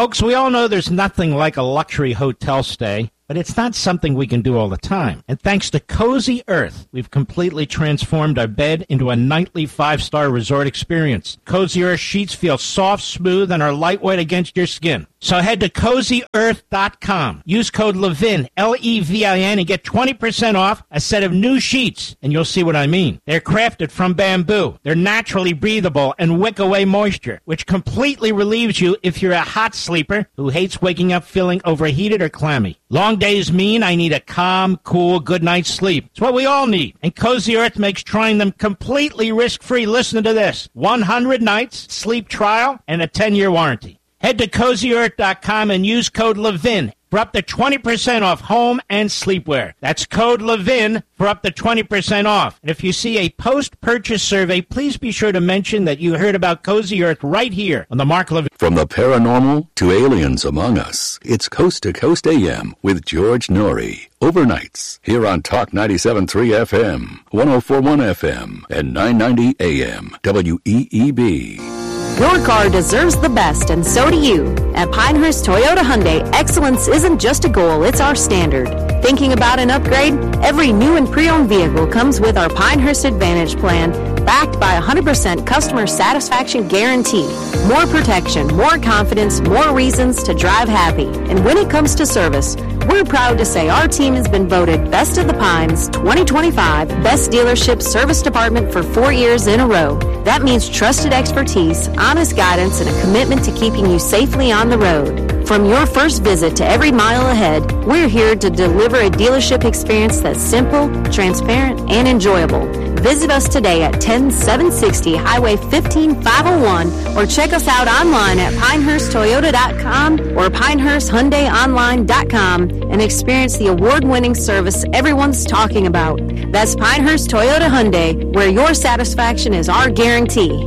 Folks, we all know there's nothing like a luxury hotel stay, but it's not something we can do all the time. And thanks to Cozy Earth, we've completely transformed our bed into a nightly 5-star resort experience. Cozy Earth sheets feel soft, smooth, and are lightweight against your skin. So head to CozyEarth.com. Use code LEVIN, L-E-V-I-N, and get 20% off a set of new sheets, and you'll see what I mean. They're crafted from bamboo. They're naturally breathable and wick away moisture, which completely relieves you if you're a hot sleeper who hates waking up feeling overheated or clammy. Long days mean I need a calm, cool, good night's sleep. It's what we all need. And Cozy Earth makes trying them completely risk-free. Listen to this. 100 nights, sleep trial, and a 10-year warranty. Head to CozyEarth.com and use code LEVIN for up to 20% off home and sleepwear. That's code LEVIN for up to 20% off. And if you see a post-purchase survey, please be sure to mention that you heard about Cozy Earth right here on the Mark Levin. From the paranormal to aliens among us, it's Coast to Coast AM with George Norrie. Overnights here on Talk 97.3 FM, 104.1 FM, and 990 AM, WEEB. Your car deserves the best, and so do you. At Pinehurst Toyota Hyundai, excellence isn't just a goal, it's our standard. Thinking about an upgrade? Every new and pre-owned vehicle comes with our Pinehurst Advantage plan, backed by 100% customer satisfaction guarantee. More protection, more confidence, more reasons to drive happy. And when it comes to service, we're proud to say our team has been voted Best of the Pines 2025 Best Dealership Service Department for 4 years in a row. That means trusted expertise, honest guidance, and a commitment to keeping you safely on the road. From your first visit to every mile ahead, we're here to deliver a dealership experience that's simple, transparent, and enjoyable. Visit us today at 10760 Highway 15501 or check us out online at PinehurstToyota.com or PinehurstHyundaiOnline.com and experience the award-winning service everyone's talking about. That's Pinehurst Toyota Hyundai, where your satisfaction is our guarantee.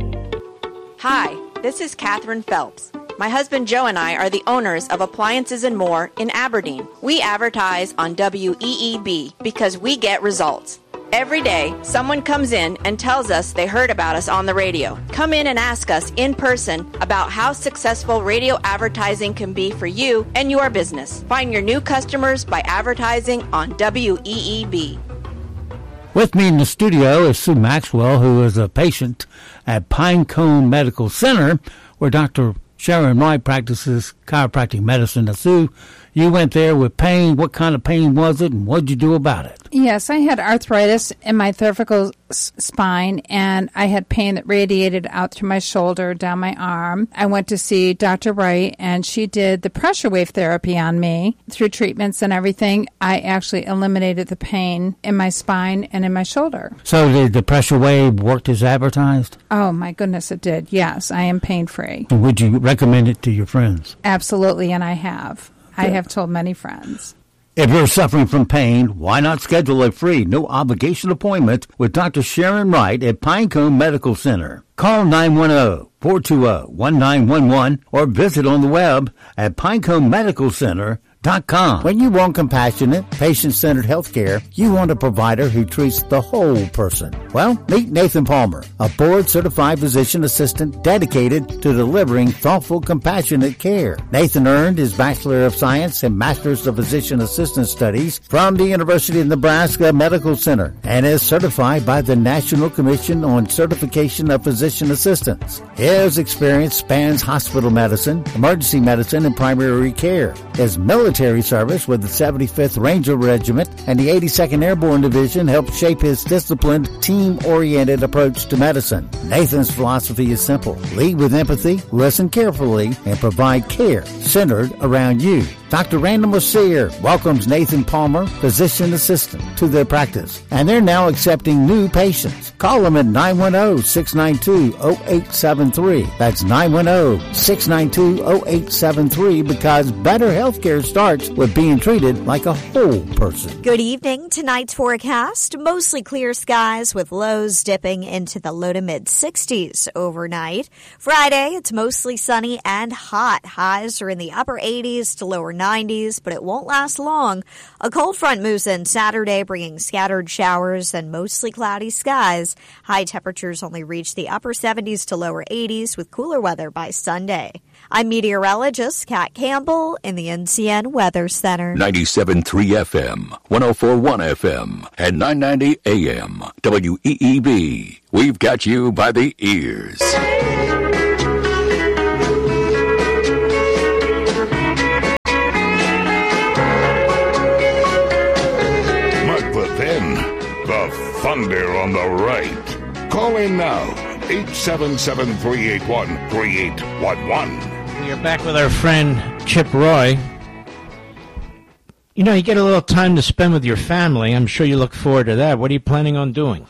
Hi, this is Catherine Phelps. My husband Joe and I are the owners of Appliances and More in Aberdeen. We advertise on WEEB because we get results. Every day, someone comes in and tells us they heard about us on the radio. Come in and ask us in person about how successful radio advertising can be for you and your business. Find your new customers by advertising on WEEB. With me in the studio is Sue Maxwell, who is a patient at Pinecone Medical Center, where Dr. Sharon Wright practices chiropractic medicine. Now, Sue, you went there with pain. What kind of pain was it, and what did you do about it? Yes, I had arthritis in my cervical spine, and I had pain that radiated out through my shoulder, down my arm. I went to see Dr. Wright, and she did the pressure wave therapy on me. Through treatments and everything, I actually eliminated the pain in my spine and in my shoulder. So did the pressure wave work as advertised? Oh, my goodness, it did. Yes, I am pain-free. And would you recommend it to your friends? Absolutely, and I have. I have told many friends. If you're suffering from pain, why not schedule a free, no-obligation appointment with Dr. Sharon Wright at Pinecone Medical Center? Call 910-420-1911 or visit on the web at PineconeMedicalCenter.com. When you want compassionate, patient-centered health care, you want a provider who treats the whole person. Well, meet Nathan Palmer, a board-certified physician assistant dedicated to delivering thoughtful, compassionate care. Nathan earned his Bachelor of Science and Master's of Physician Assistant Studies from the University of Nebraska Medical Center and is certified by the National Commission on Certification of Physician Assistants. His experience spans hospital medicine, emergency medicine, and primary care. His military service with the 75th Ranger Regiment and the 82nd Airborne Division helped shape his disciplined, team-oriented approach to medicine. Nathan's philosophy is simple. Lead with empathy, listen carefully, and provide care centered around you. Dr. Randall Mercier welcomes Nathan Palmer, physician assistant, to their practice, and they're now accepting new patients. Call them at 910-692-0873. That's 910-692-0873 because better health care starts with being treated like a whole person. Good evening. Tonight's forecast, mostly clear skies with lows dipping into the low to mid-60s overnight. Friday, it's mostly sunny and hot. Highs are in the upper 80s to lower 90s, but it won't last long. A cold front moves in Saturday, bringing scattered showers and mostly cloudy skies. High temperatures only reach the upper 70s to lower 80s with cooler weather by Sunday. I'm meteorologist Kat Campbell in the NCN Weather Center. 97.3 FM, 104.1 FM, and 990 AM. WEEB. We've got you by the ears. Mark Levin, the thunder on the right. Call in now, 877-381-3811. We are back with our friend Chip Roy. You know, you get a little time to spend with your family. I'm sure you look forward to that. What are you planning on doing?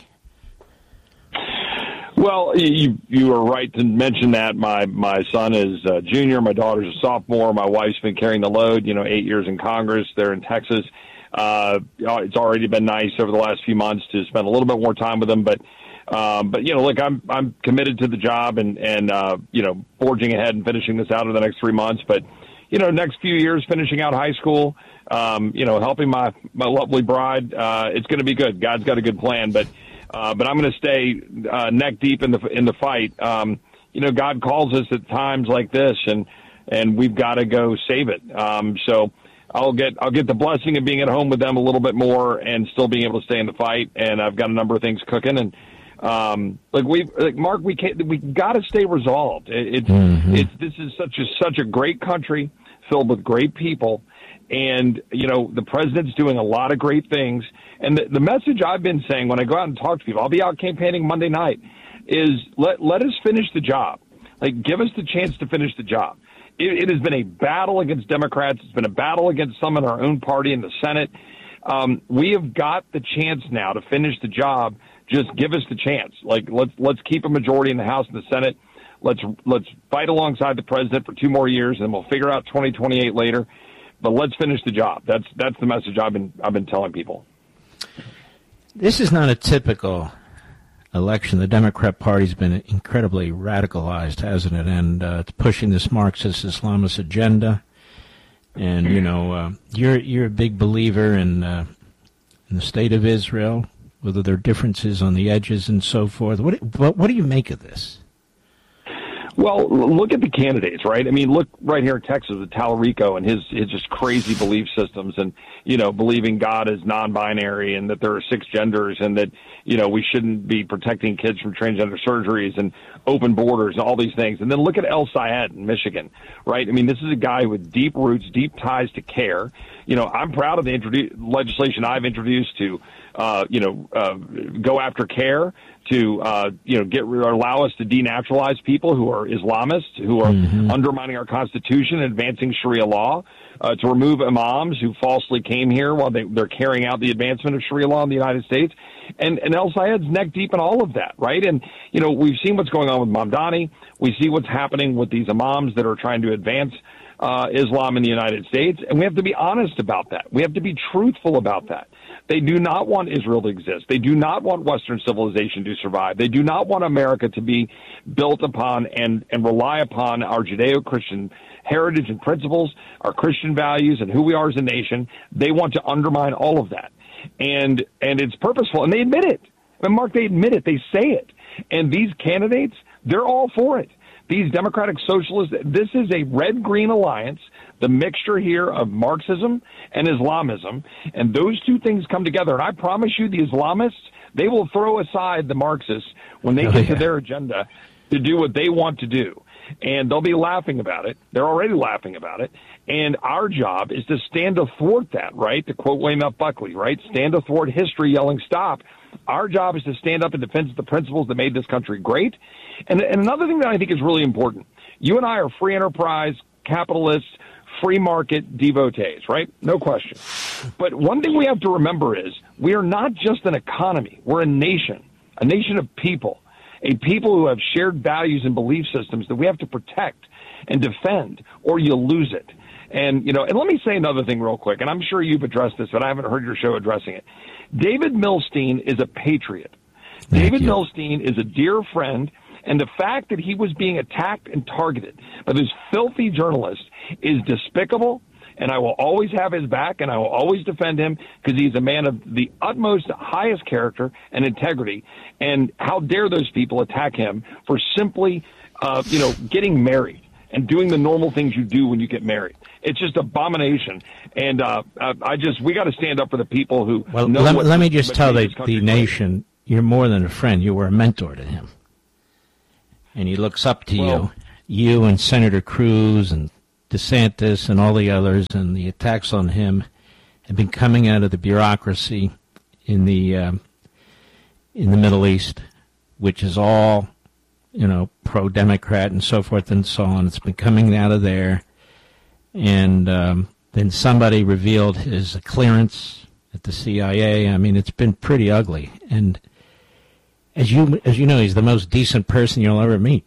Well, you were right to mention that. My son is a junior. My daughter's a sophomore. My wife's been carrying the load, 8 years in Congress. They're in Texas. It's already been nice over the last few months to spend a little bit more time with them. But look, I'm committed to the job and forging ahead and finishing this out over the next 3 months. But, next few years, finishing out high school, helping my lovely bride, it's going to be good. God's got a good plan, but I'm going to stay neck deep in the fight. God calls us at times like this, and we've got to go save it. So I'll get the blessing of being at home with them a little bit more and still being able to stay in the fight. And I've got a number of things cooking. And Mark, we got to stay resolved. This is such a great country filled with great people. And, the president's doing a lot of great things. And the message I've been saying when I go out and talk to people, I'll be out campaigning Monday night, is let us finish the job. Give us the chance to finish the job. It has been a battle against Democrats. It's been a battle against some in our own party in the Senate. We have got the chance now to finish the job. Just give us the chance. Let's keep a majority in the House and the Senate. Let's fight alongside the president for 2 more years, and then we'll figure out 2028 later. But let's finish the job. That's the message I've been telling people. This is not a typical election. The Democrat Party's been incredibly radicalized, hasn't it? And it's pushing this Marxist Islamist agenda. And you're a big believer in the state of Israel, whether there are differences on the edges and so forth. What do you make of this? Well, look at the candidates, right? I mean, look right here in Texas with Talarico and his just crazy belief systems and, believing God is non-binary and that there are 6 genders and that, we shouldn't be protecting kids from transgender surgeries and open borders and all these things. And then look at El Sayed in Michigan, right? I mean, this is a guy with deep roots, deep ties to care. I'm proud of the legislation I've introduced to, go after care, to allow us to denaturalize people who are Islamists, who are undermining our Constitution and advancing Sharia law, to remove imams who falsely came here while they're carrying out the advancement of Sharia law in the United States. And El Sayed's neck deep in all of that, right? And, we've seen what's going on with Mamdani. We see what's happening with these imams that are trying to advance Islam in the United States. And we have to be honest about that. We have to be truthful about that. They do not want Israel to exist. They do not want Western civilization to survive. They do not want America to be built upon and rely upon our Judeo-Christian heritage and principles, our Christian values, and who we are as a nation. They want to undermine all of that. And it's purposeful. And they admit it. I mean, Mark, they admit it. They say it. And these candidates, they're all for it. These democratic socialists, this is a red-green alliance, the mixture here of Marxism and Islamism, and those two things come together. And I promise you, the Islamists, they will throw aside the Marxists when they get to their agenda to do what they want to do. And they'll be laughing about it. They're already laughing about it. And our job is to stand athwart that, right? To quote William F. Buckley, right? Stand athwart history yelling stop. Our job is to stand up in defense of the principles that made this country great. And another thing that I think is really important, you and I are free enterprise, capitalists, free market devotees, right? No question. But one thing we have to remember is we are not just an economy. We're a nation of people, a people who have shared values and belief systems that we have to protect and defend, or you'll lose it. And, and let me say another thing real quick, and I'm sure you've addressed this, but I haven't heard your show addressing it. David Milstein is a patriot. David Milstein is a dear friend, and the fact that he was being attacked and targeted by this filthy journalist is despicable, and I will always have his back, and I will always defend him because he's a man of the utmost highest character and integrity. And how dare those people attack him for simply, getting married and doing the normal things you do when you get married. It's just abomination. And we got to stand up for the people who know let me just tell the nation, you're more than a friend. You were a mentor to him. And he looks up to you and Senator Cruz and DeSantis and all the others, and the attacks on him have been coming out of the bureaucracy in the Middle East, which is all, pro-Democrat and so forth and so on. It's been coming out of there. And then somebody revealed his clearance at the CIA. I mean, it's been pretty ugly. And as you know, he's the most decent person you'll ever meet.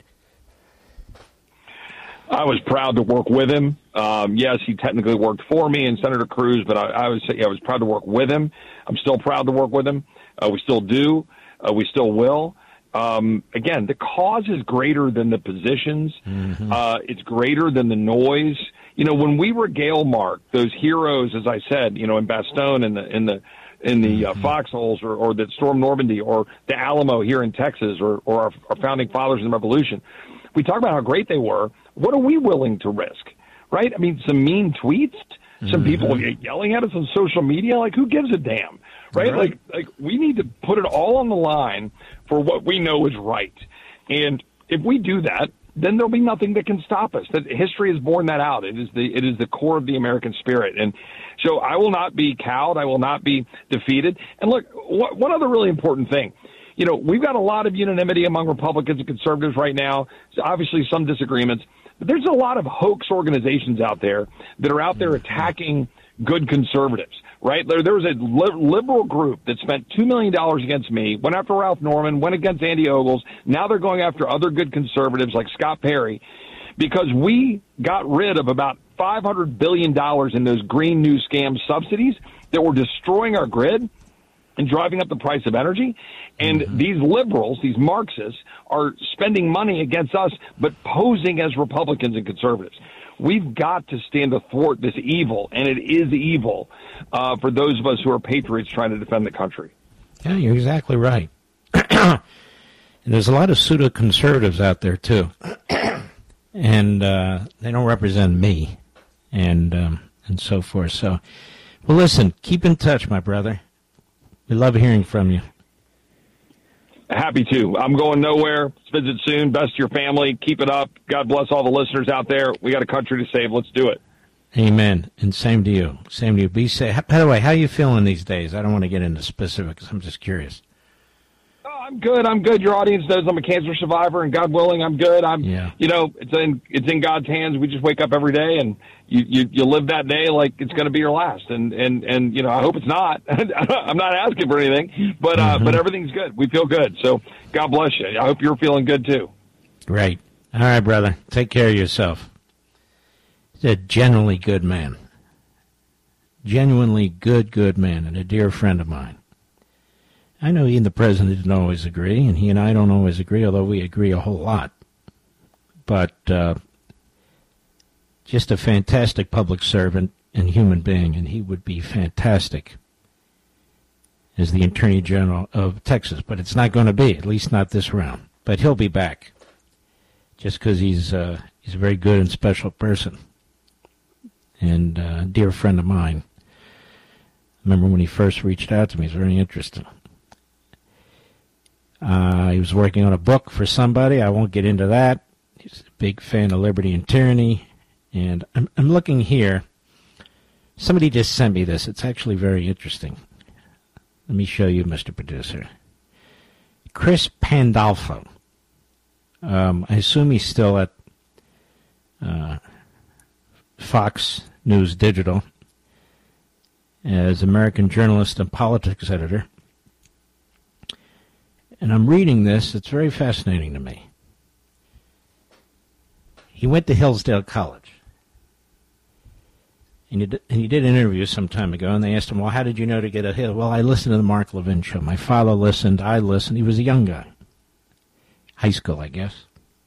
I was proud to work with him. Yes, he technically worked for me and Senator Cruz, but I was proud to work with him. I'm still proud to work with him. We still do. We still will. Again, the cause is greater than the positions. Mm-hmm. It's greater than the noise. When we regale Mark, those heroes, as I said, in Bastogne in the foxholes or that stormed Normandy or the Alamo here in Texas or our founding fathers in the Revolution, we talk about how great they were. What are we willing to risk, right? I mean, some mean tweets, some people yelling at us on social media. Like, who gives a damn, right? Like we need to put it all on the line for what we know is right. And if we do that, then there'll be nothing that can stop us. That history has borne that out. It is the core of the American spirit. And so I will not be cowed. I will not be defeated. And look, one other really important thing. We've got a lot of unanimity among Republicans and conservatives right now. So obviously some disagreements. But there's a lot of hoax organizations out there that are out there attacking good conservatives, right? There was a liberal group that spent $2 million against me, went after Ralph Norman, went against Andy Ogles. Now they're going after other good conservatives like Scott Perry because we got rid of about $500 billion in those green new scam subsidies that were destroying our grid and driving up the price of energy. And these liberals, these Marxists, are spending money against us, but posing as Republicans and conservatives. We've got to stand athwart this evil, and it is evil for those of us who are patriots trying to defend the country. Yeah, you're exactly right. And there's a lot of pseudo-conservatives out there, too. And they don't represent me and so forth. So, well, listen, keep in touch, my brother. We love hearing from you. Happy to. I'm going nowhere. Let's visit soon. Best to your family. Keep it up. God bless all the listeners out there. We got a country to save. Let's do it. Amen. And same to you. Same to you. Be safe. By the way, how are you feeling these days? I don't want to get into specifics. I'm just curious. Oh, I'm good. I'm good. Your audience knows I'm a cancer survivor, and God willing, I'm good. It's in God's hands. We just wake up every day, and you live that day like it's going to be your last. And I hope it's not. I'm not asking for anything, but everything's good. We feel good. So God bless you. I hope you're feeling good too. Great. All right, brother. Take care of yourself. He's a genuinely good man. Genuinely good man, and a dear friend of mine. I know he and the president didn't always agree, and he and I don't always agree, although we agree a whole lot. But just a fantastic public servant and human being, and he would be fantastic as the Attorney General of Texas. But it's not going to be, at least not this round. But he'll be back, just because he's a very good and special person, and a dear friend of mine. I remember when he first reached out to me, it was very interesting. He was working on a book for somebody. I won't get into that. He's a big fan of Liberty and Tyranny. And I'm looking here. Somebody just sent me this. It's actually very interesting. Let me show you, Mr. Producer. Chris Pandolfo. I assume he's still at Fox News Digital as American journalist and politics editor. And I'm reading this. It's very fascinating to me. He went to Hillsdale College. And he did an interview some time ago, and they asked him, well, how did you know to get a Hill? Well, I listened to the Mark Levin show. My father listened. I listened. He was a young guy. High school, I guess.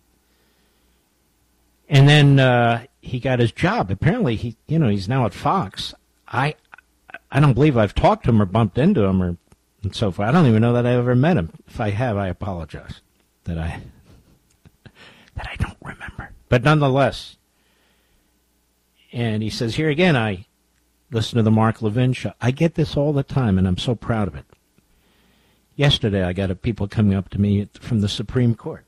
And then he got his job. Apparently, he's now at Fox. I don't believe I've talked to him or bumped into him and so forth. I don't even know that I ever met him. If I have, I apologize that I don't remember. But nonetheless, and he says, here again, I listen to the Mark Levin show. I get this all the time, and I'm so proud of it. Yesterday, I got people coming up to me from the Supreme Court.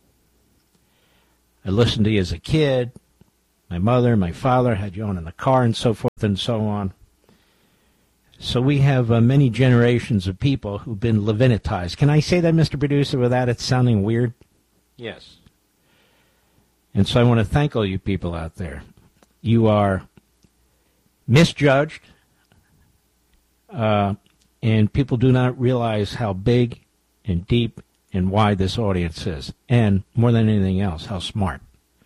I listened to you as a kid. My mother, my father had you on in the car and so forth and so on. So we have many generations of people who've been Levinitized. Can I say that, Mr. Producer, without it sounding weird? Yes. And so I want to thank all you people out there. You are misjudged, and people do not realize how big and deep and wide this audience is, and more than anything else, how smart.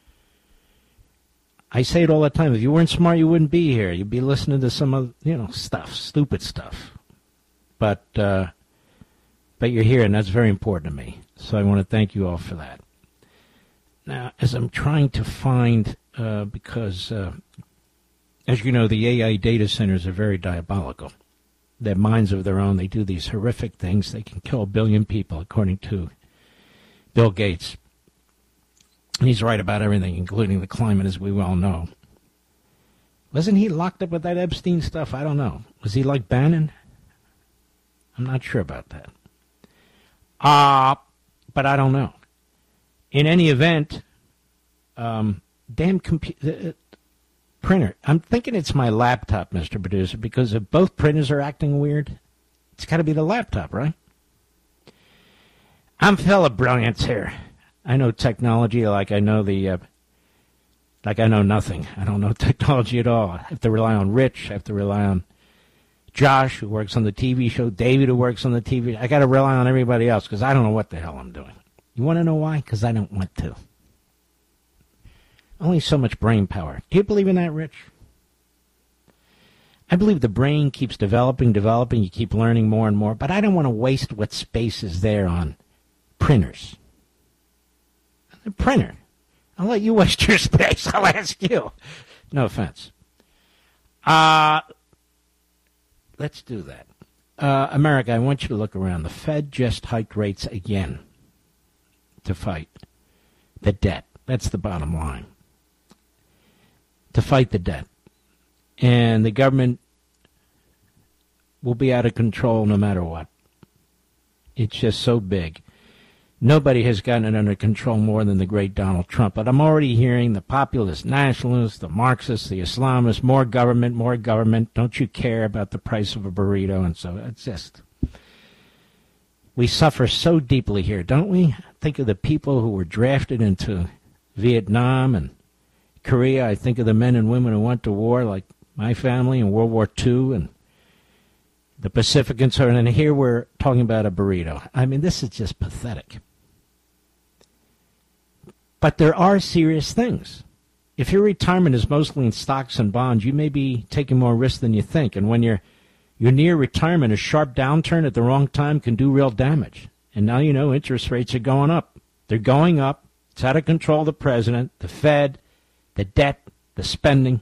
I say it all the time. If you weren't smart, you wouldn't be here. You'd be listening to some of, stuff, stupid stuff. But you're here, and that's very important to me. So I want to thank you all for that. Now, as I'm trying to find, because, as you know, the AI data centers are very diabolical. They have minds of their own. They do these horrific things. They can kill 1 billion people, according to Bill Gates. And he's right about everything, including the climate, as we well know. Wasn't he locked up with that Epstein stuff? I don't know. Was he like Bannon? I'm not sure about that. But I don't know. In any event, damn printer. I'm thinking it's my laptop, Mr. Producer, because if both printers are acting weird, it's got to be the laptop, right? I'm full of brilliance here. I know technology like I know like I know nothing. I don't know technology at all. I have to rely on Rich. I have to rely on Josh, who works on the TV show, David, who works on the TV. I got to rely on everybody else because I don't know what the hell I'm doing. You want to know why? Because I don't want to. Only so much brain power. Do you believe in that, Rich? I believe the brain keeps developing. You keep learning more and more. But I don't want to waste what space is there on printers. A printer. I'll let you waste your space. I'll ask you. No offense. Let's do that. America, I want you to look around. The Fed just hiked rates again to fight the debt. That's the bottom line. To fight the debt. And the government will be out of control no matter what. It's just so big. Nobody has gotten it under control more than the great Donald Trump. But I'm already hearing the populist nationalists, the Marxists, the Islamists, more government, more government. Don't you care about the price of a burrito? And so it's just, we suffer so deeply here, don't we? Think of the people who were drafted into Vietnam and Korea. I think of the men and women who went to war, like my family in World War II, and the Pacificans. And here we're talking about a burrito. I mean, this is just pathetic. But there are serious things. If your retirement is mostly in stocks and bonds, you may be taking more risk than you think. And when you're near retirement, a sharp downturn at the wrong time can do real damage. And now you know interest rates are going up. They're going up. It's out of control of the president, the Fed, the debt, the spending.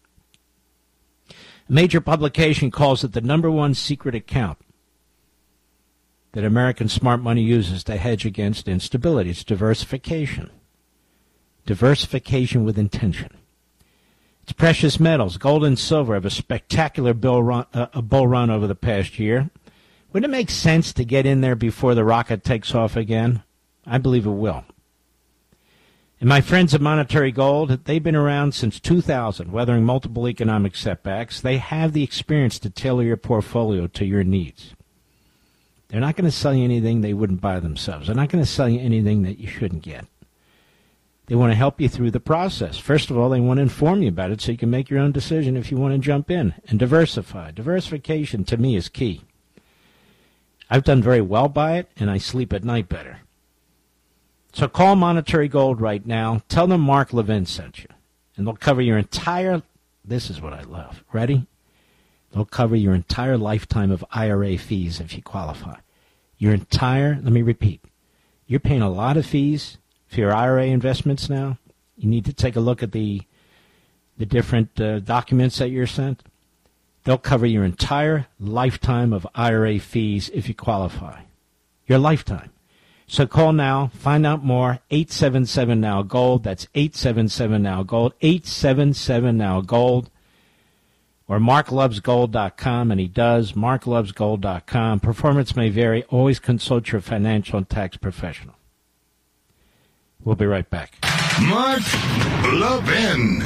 A major publication calls it the number one secret account that American smart money uses to hedge against instability. It's diversification. Diversification with intention. It's precious metals. Gold and silver have a spectacular bull run over the past year. Wouldn't it make sense to get in there before the rocket takes off again? I believe it will. And my friends at Monetary Gold, they've been around since 2000, weathering multiple economic setbacks. They have the experience to tailor your portfolio to your needs. They're not going to sell you anything they wouldn't buy themselves. They're not going to sell you anything that you shouldn't get. They want to help you through the process. First of all, they want to inform you about it so you can make your own decision if you want to jump in and diversify. Diversification, to me, is key. I've done very well by it, and I sleep at night better. So call Monetary Gold right now. Tell them Mark Levin sent you, and they'll cover your entire, this is what I love, ready? They'll cover your entire lifetime of IRA fees if you qualify. Your entire, let me repeat, you're paying a lot of fees for your IRA investments now. You need to take a look at the different documents that you're sent. They'll cover your entire lifetime of IRA fees if you qualify. Your lifetime. So call now, find out more, 877-NOW-GOLD. That's 877-NOW-GOLD, 877-NOW-GOLD. Or marklovesgold.com, and he does, marklovesgold.com. Performance may vary. Always consult your financial and tax professional. We'll be right back. Mark Levin.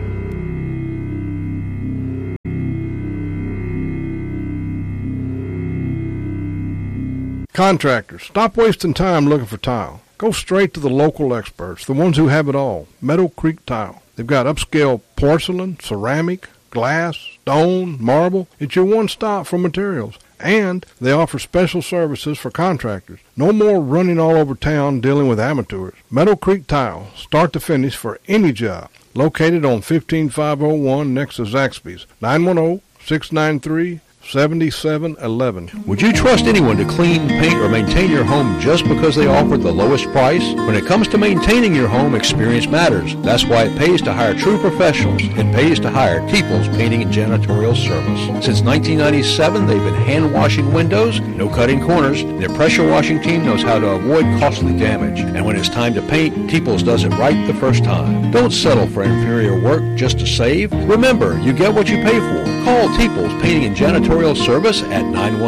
Contractors, stop wasting time looking for tile. Go straight to the local experts, the ones who have it all. Meadow Creek Tile. They've got upscale porcelain, ceramic, glass, stone, marble. It's your one stop for materials. And they offer special services for contractors. No more running all over town dealing with amateurs. Meadow Creek Tile, start to finish for any job. Located on 15501 next to Zaxby's. 910-693-7711. Would you trust anyone to clean, paint, or maintain your home just because they offer the lowest price? When it comes to maintaining your home, experience matters. That's why it pays to hire true professionals. It pays to hire Peoples Painting and Janitorial Service. Since 1997, they've been hand-washing windows, no cutting corners. Their pressure washing team knows how to avoid costly damage. And when it's time to paint, Peoples does it right the first time. Don't settle for inferior work just to save. Remember, you get what you pay for. Call Peoples Painting and Janitorial Service at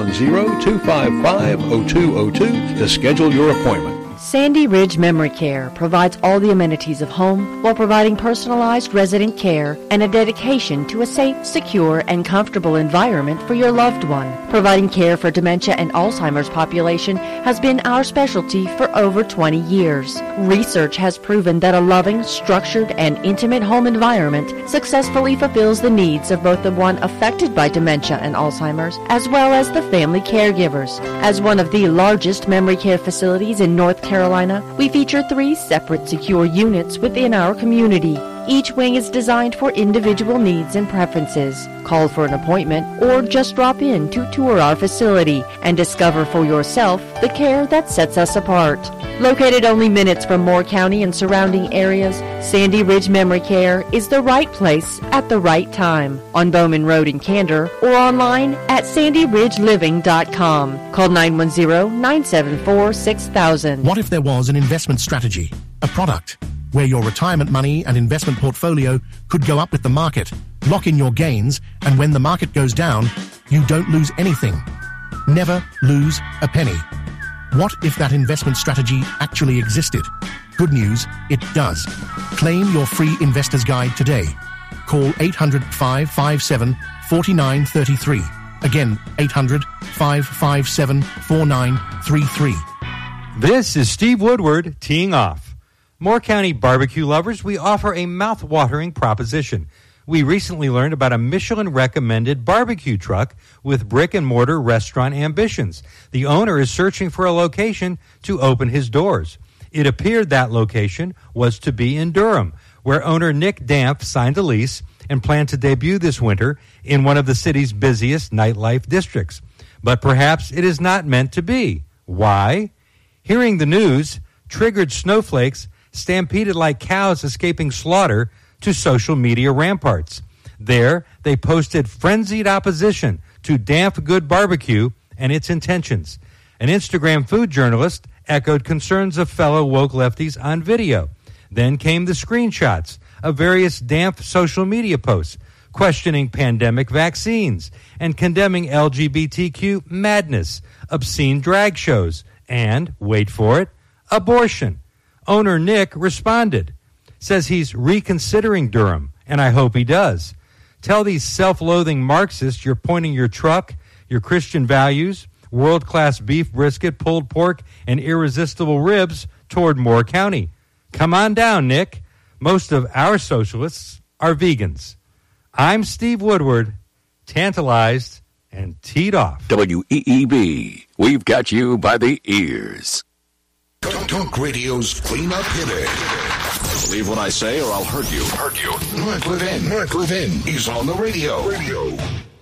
910-255-0202 to schedule your appointment. Sandy Ridge Memory Care provides all the amenities of home while providing personalized resident care and a dedication to a safe, secure, and comfortable environment for your loved one. Providing care for dementia and Alzheimer's population has been our specialty for over 20 years. Research has proven that a loving, structured, and intimate home environment successfully fulfills the needs of both the one affected by dementia and Alzheimer's as well as the family caregivers. As one of the largest memory care facilities in North Carolina, we feature 3 separate secure units within our community. Each wing is designed for individual needs and preferences. Call for an appointment or just drop in to tour our facility and discover for yourself the care that sets us apart. Located only minutes from Moore County and surrounding areas, Sandy Ridge Memory Care is the right place at the right time. On Bowman Road in Candor or online at sandyridgeliving.com. Call 910-974-6000. What if there was an investment strategy, a product, where your retirement money and investment portfolio could go up with the market, lock in your gains, and when the market goes down, you don't lose anything. Never lose a penny. What if that investment strategy actually existed? Good news, it does. Claim your free investor's guide today. Call 800-557-4933. Again, 800-557-4933. This is Steve Woodward teeing off. Moore County barbecue lovers, we offer a mouth-watering proposition. We recently learned about a Michelin-recommended barbecue truck with brick-and-mortar restaurant ambitions. The owner is searching for a location to open his doors. It appeared that location was to be in Durham, where owner Nick Dampf signed a lease and planned to debut this winter in one of the city's busiest nightlife districts. But perhaps it is not meant to be. Why? Hearing the news triggered snowflakes stampeded like cows escaping slaughter to social media ramparts. There, they posted frenzied opposition to Dampf Good Barbecue and its intentions. An Instagram food journalist echoed concerns of fellow woke lefties on video. Then came the screenshots of various Dampf social media posts questioning pandemic vaccines and condemning LGBTQ madness, obscene drag shows, and, wait for it, abortion. Owner Nick responded, says he's reconsidering Durham, and I hope he does. Tell these self-loathing Marxists you're pointing your truck, your Christian values, world-class beef brisket, pulled pork, and irresistible ribs toward Moore County. Come on down, Nick. Most of our socialists are vegans. I'm Steve Woodward, tantalized and teed off. WEEB, we've got you by the ears. Talk Radio's cleanup hitter. Believe what I say or I'll hurt you. Mark Levin is on the radio.